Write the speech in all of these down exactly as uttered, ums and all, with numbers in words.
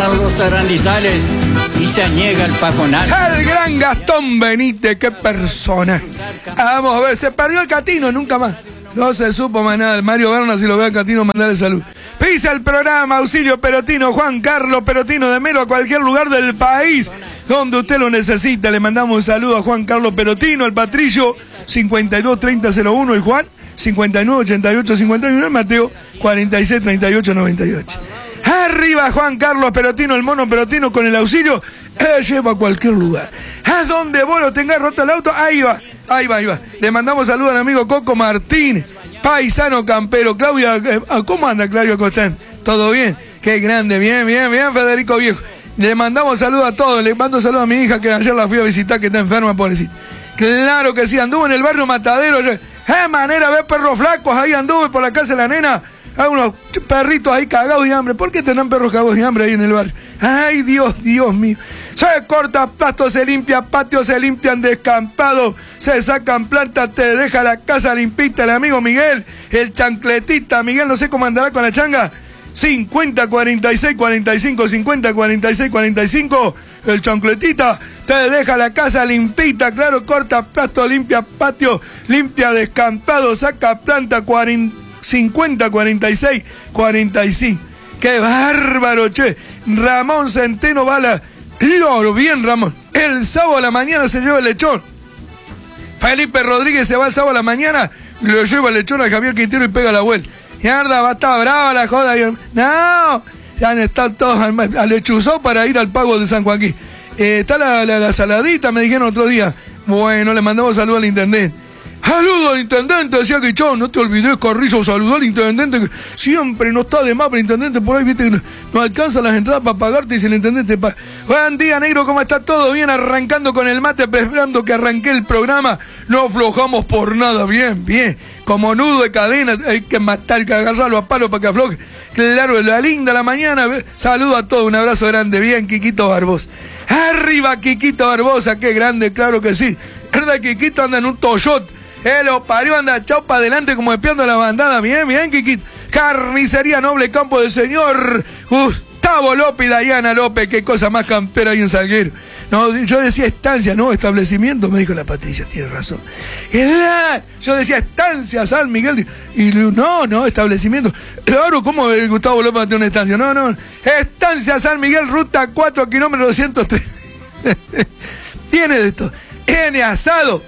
guardan los arandizales y se aniega el pajonal. El gran Gastón Benítez, qué persona. Vamos a ver, se perdió el Catino, nunca más. No se supo más nada. Mario Berna, si lo ve al Catino, mandarle salud. Pisa el programa Auxilio Perotino, Juan Carlos Perotino de Melo, a cualquier lugar del país donde usted lo necesita. Le mandamos un saludo a Juan Carlos Perotino, el Patricio cincuenta y dos treinta cero uno, el Juan cincuenta y nueve ochenta y ocho cincuenta y uno, el Mateo cuarenta y seis treinta y ocho noventa y ocho. Arriba Juan Carlos Perotino, el mono Perotino con el Auxilio, eh, lleva a cualquier lugar. A donde vos lo tengas roto el auto, ahí va, ahí va, ahí va. Le mandamos saludos al amigo Coco Martínez, paisano campero. Claudia, eh, ¿cómo anda Claudia Costán? ¿Todo bien? Qué grande, bien, bien, bien, Federico Viejo. Le mandamos saludos a todos, le mando saludos a mi hija que ayer la fui a visitar, que está enferma, pobrecita. Claro que sí, anduve en el barrio Matadero, eh, manera, ver perros flacos, ahí anduve por la casa de la nena. Hay unos perritos ahí cagados de hambre. ¿Por qué tendrán perros cagados de hambre ahí en el barrio? Ay, Dios, Dios mío. Se corta pasto, se limpia patio, se limpian descampados, se sacan plantas, te deja la casa limpita. El amigo Miguel, el chancletita. Miguel, no sé cómo andará con la changa. cincuenta cuarenta y seis cuarenta y cinco, cincuenta cuarenta y seis cuarenta y cinco. El chancletita te deja la casa limpita. Claro, corta pasto, limpia patio, limpia descampado, saca planta. cuarenta cincuenta cuarenta y seis cuarenta y cinco. ¡Qué bárbaro, che! Ramón Centeno Bala. Loro, bien, Ramón. El sábado a la mañana se lleva el lechón. Felipe Rodríguez se va el sábado a la mañana, le lleva el lechón a Javier Quintero y pega la vuelta. Mierda, va a estar brava la joda. No, ya están todos al, al lechuzó para ir al pago de San Joaquín. Eh, está la, la, la saladita, me dijeron otro día. Bueno, le mandamos saludos al intendente. Saludo al intendente, decía Guichón, no te olvides, Carrizo, saludó al intendente, que siempre no está de más, pero el intendente por ahí, viste, no, no alcanza las entradas para pagarte, y si el intendente paga. Buen día, negro, ¿cómo está? ¿Todo bien? Arrancando con el mate, esperando que arranque el programa, no aflojamos por nada, bien, bien, como nudo de cadena, hay que matar, que agarrarlo a palo para que afloje. Claro, la linda la mañana, saludo a todos, un abrazo grande, bien, Quiquito Barbosa. Arriba, Quiquito Barbosa, qué grande, claro que sí. ¿Verdad? Quiquito anda en un Toyota. Eh, lo parió, anda chau para adelante como espiando la bandada. Bien, bien, Kikit. Carnicería Noble Campo del Señor Gustavo López y Dayana López. Qué cosa más campera ahí en Salguero. No, yo decía estancia, no, establecimiento, me dijo la Patricia, tiene razón. Yo decía estancia San Miguel. Y no, no, establecimiento. Claro, ¿cómo Gustavo López tiene una estancia? No, no. Estancia San Miguel, ruta cuatro, kilómetro doscientos tres. Tiene de esto. Tiene asado.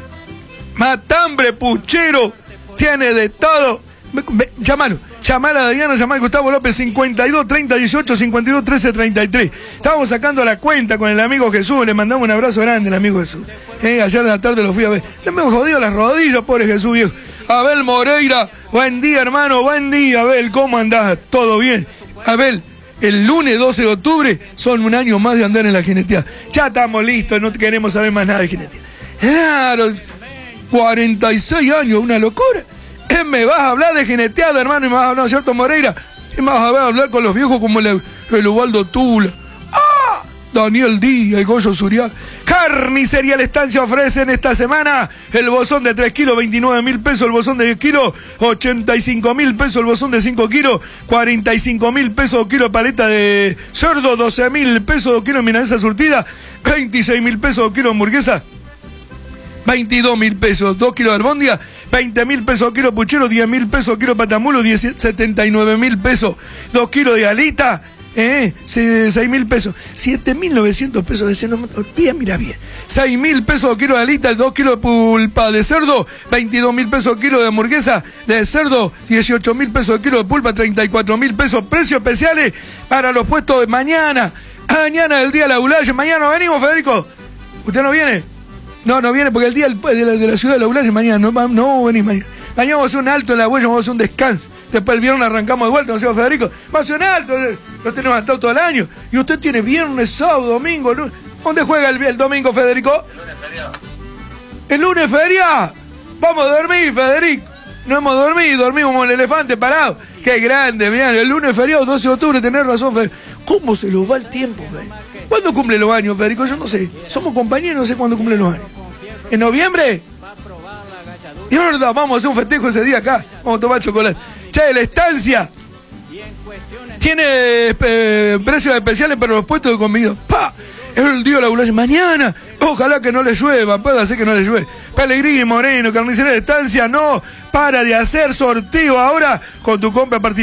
Matambre, puchero, tiene de todo. Llámalo, llamar a Dayana, llamar a Gustavo López, cincuenta y dos treinta dieciocho, cincuenta y dos trece treinta y tres. Estábamos sacando la cuenta con el amigo Jesús, le mandamos un abrazo grande al amigo Jesús. Eh, ayer de la tarde lo fui a ver. Le hemos jodido las rodillas, pobre Jesús viejo. Abel Moreira, buen día, hermano, buen día, Abel, ¿cómo andás? ¿Todo bien? Abel, el lunes doce de octubre son un año más de andar en la jineteada. Ya estamos listos, no queremos saber más nada de jineteada. Claro. cuarenta y seis años, una locura. Eh, me vas a hablar de jineteada, hermano, y me vas a hablar, ¿cierto, Moreira? Y me vas a ver hablar con los viejos como el, el Ubaldo Tula. ¡Ah! Daniel Díaz, el Goyo Surial. Carnicería La Estancia ofrece en esta semana el bozón de tres kilos, veintinueve mil pesos, el bozón de diez kilos, ochenta y cinco mil pesos, el bozón de cinco kilos, cuarenta y cinco mil pesos, kilo paleta de cerdo, doce mil pesos, kilo de milanesa surtida, veintiséis mil pesos, kilo de hamburguesa, veintidós mil pesos, dos kilos de albóndiga, veinte mil pesos kilo puchero, diez mil pesos kilo patamulo, setenta y nueve mil pesos, dos kilos de alita, eh, seis mil pesos, siete mil novecientos pesos de seno, bien, mira bien, seis mil pesos kilo de alita, dos kilos de pulpa de cerdo, veintidós mil pesos kilo de hamburguesa de cerdo, dieciocho mil pesos kilo de pulpa, treinta y cuatro mil pesos, precios especiales para los puestos de mañana, mañana el día de la Ulaye, mañana venimos, Federico, ¿usted no viene? No, no viene porque el día de la, de la ciudad de la Ulaye mañana, no, no venís mañana. Mañana vamos a hacer un alto en la huella, vamos a hacer un descanso. Después el viernes arrancamos de vuelta, ¿no sé, Federico? Vamos a hacer un alto, lo tenemos hasta todo el año. Y usted tiene viernes, sábado, domingo, ¿no? ¿Dónde juega el, el domingo, Federico? El lunes feria. ¿El lunes feria? Vamos a dormir, Federico. No hemos dormido, dormimos como el elefante parado. Qué grande, bien. El lunes feriado, doce de octubre, tenés razón, Federico. ¿Cómo se nos va el tiempo, Federico? ¿Cuándo cumple los años, Federico? Yo no sé. Somos compañeros, no sé cuándo cumple los años. ¿En noviembre? Mierda, vamos a hacer un festejo ese día acá. Vamos a tomar chocolate. Che, La Estancia. Tiene eh, precios especiales para los puestos de comida. ¡Pa! Es el día de la ovulación. Mañana, ojalá que no le llueva, puede ser que no le llueve. Pellegrini, Moreno, Carnicería de Estancia, no para de hacer sorteo ahora con tu compra a partir